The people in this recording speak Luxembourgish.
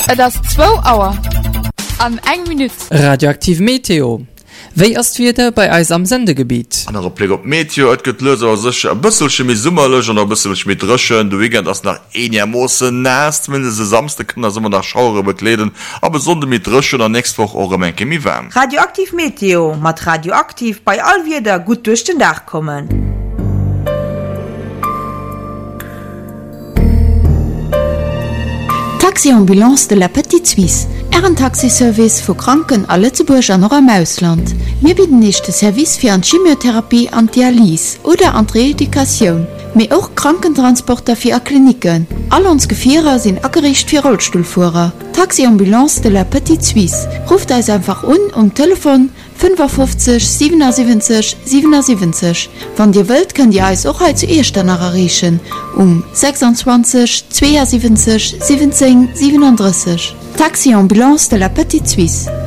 Das 2 Auer an 1 Minute. Radioaktiv Meteo. Wéi erst wieder bei Eis am Sendegebiet. Andere Blick op Meteo, et gëtt löser sech a bësselche mi summerlech an a bësselch mit Rëschen, du wegent ass nach enier Moose näst, wenn se samste kënner sommer nach Schaure bekleden, a besonde mit Rëschen an nächst woch eure Menke mi wärm. Radioaktiv Meteo, mat radioaktiv bei all wieder gut durch den Dach kommen. Taxiambulance de la Petite Suisse. Ein Taxiservice für Kranken a Lützeburg an noch am Ausland. Wir bieten nicht den Service für eine Chemiotherapie an Dialyse oder an Reedukation. Wir auch Krankentransporter für Kliniken. All uns Gefährer sind angerichtet für Rollstuhlfahrer. Taxiambulance de la Petite Suisse. Ruft uns einfach um Telefon 55 77 77. Wenn ihr wollt, könnt ihr uns auch heute zuerst erreichen. 26 72 17 37. Taxiambulance de la Petite Suisse.